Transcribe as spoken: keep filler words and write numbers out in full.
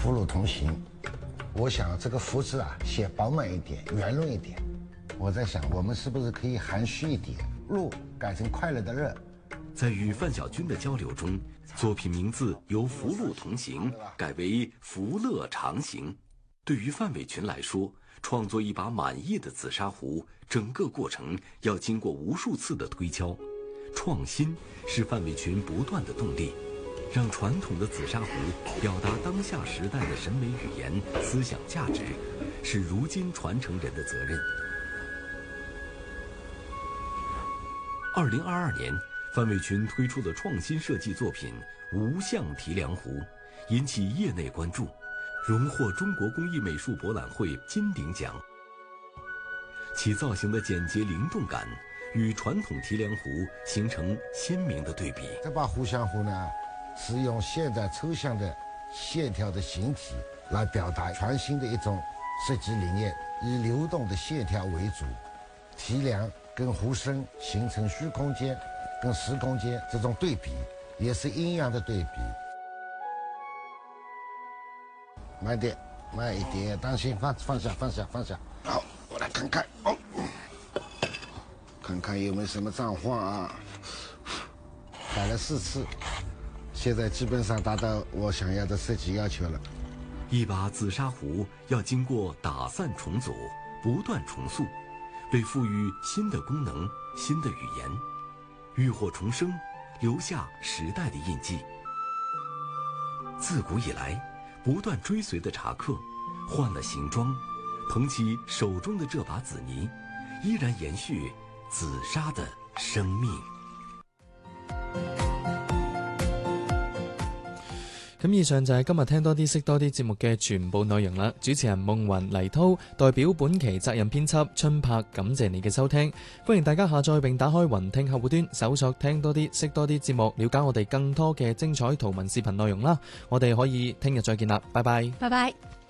福禄同行。我想这个福字啊，写饱满一点，圆润一点。我在想，我们是不是可以含蓄一点，禄改成快乐的乐。 在与范小军的交流中，作品名字由福禄同行改为福乐长行。对于范伟群来说，创作一把满意的紫砂壶，整个过程要经过无数次的推敲。创新是范伟群不断的动力，让传统的紫砂壶表达当下时代的审美语言、思想价值，是如今传承人的责任。二零二二年，范伟群推出的创新设计作品无相提梁壶，引起业内关注，荣获中国工艺美术博览会金鼎奖。其造型的简洁灵动感与传统提梁壶形成鲜明的对比。 这把湖香壶呢，是用现代抽象的线条的形体来表达全新的一种设计理念，以流动的线条为主，提梁跟壶身形成虚空间跟实空间这种对比，也是阴阳的对比。慢点，慢一点，当心放放下放下放下。好，我来看看哦，看看有没有什么脏话啊。改了四次，现在基本上达到我想要的设计要求了。 一把紫砂壶要经过打散重组，不断重塑，被赋予新的功能、新的语言，浴火重生，留下时代的印记。自古以来，不断追随的茶客换了行装，捧起手中的这把紫泥，依然延續紫砂的生命。 咁以上就係今日聽多啲識多啲節目嘅全部內容啦。主持人夢雲黎濤代表本期責任編輯春柏，感謝你嘅收聽。歡迎大家下載並打開雲聽客戶端，搜索聽多啲識多啲節目，了解我哋更多嘅精彩圖文視頻內容啦。我哋可以聽日再見啦，拜拜。 拜拜。